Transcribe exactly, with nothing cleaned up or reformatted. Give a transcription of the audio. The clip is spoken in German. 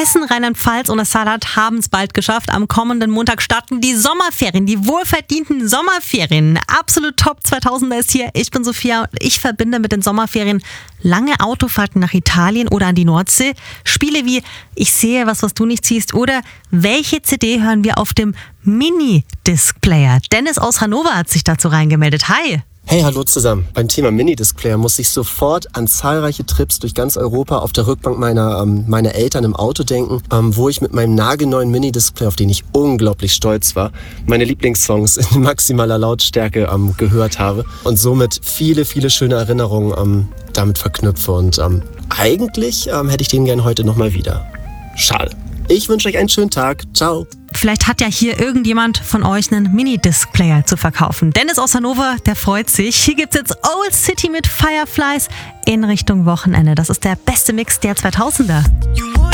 Hessen, Rheinland-Pfalz und das Saarland haben es bald geschafft. Am kommenden Montag starten die Sommerferien, die wohlverdienten Sommerferien. Absolut Top zweitausender ist hier. Ich bin Sophia und ich verbinde mit den Sommerferien lange Autofahrten nach Italien oder an die Nordsee. Spiele wie Ich sehe was, was du nicht siehst oder Welche C D hören wir auf dem Mini-Disc-Player? Dennis aus Hannover hat sich dazu reingemeldet. Hi! Hey, hallo zusammen. Beim Thema Minidisc-Player muss ich sofort an zahlreiche Trips durch ganz Europa auf der Rückbank meiner, ähm, meiner Eltern im Auto denken, ähm, wo ich mit meinem nagelneuen Minidisc-Player, auf den ich unglaublich stolz war, meine Lieblingssongs in maximaler Lautstärke ähm, gehört habe und somit viele, viele schöne Erinnerungen ähm, damit verknüpfe. Und ähm, eigentlich ähm, hätte ich den gern heute nochmal wieder. Schade. Ich wünsche euch einen schönen Tag. Ciao. Vielleicht hat ja hier irgendjemand von euch einen Mini-Disc-Player zu verkaufen. Dennis aus Hannover, der freut sich. Hier gibt's jetzt Old City mit Fireflies in Richtung Wochenende. Das ist der beste Mix der zweitausender.